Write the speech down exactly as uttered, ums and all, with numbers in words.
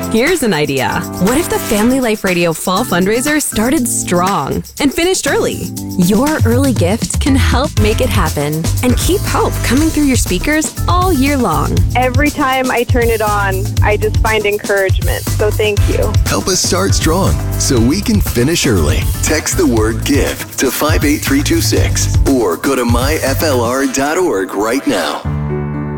Here's an idea. What if the Family Life Radio Fall Fundraiser started strong and finished early? Your early gift can help make it happen and keep hope coming through your speakers all year long. Every time I turn it on, I just find encouragement. So thank you. Help us start strong so we can finish early. Text the word GIVE to five eight three two six or go to my f l r dot org right now.